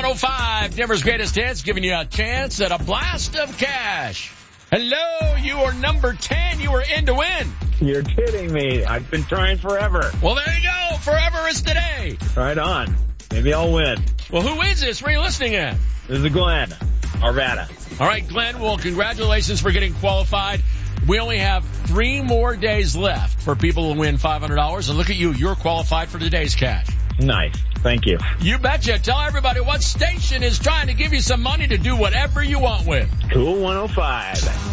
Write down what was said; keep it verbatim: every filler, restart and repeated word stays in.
oh five, Denver's Greatest Hits, giving you a chance at a blast of cash. Hello, you are number ten. You are in to win. You're kidding me. I've been trying forever. Well, there you go. Forever is today. Right on. Maybe I'll win. Well, who is this? Where are you listening at? This is Glenn, Arvada. All right, Glenn. Well, congratulations for getting qualified. We only have three more days left for people to win five hundred dollars. And look at you. You're qualified for today's cash. Nice. Thank you. You betcha. Tell everybody what station is trying to give you some money to do whatever you want with. Cool one oh five.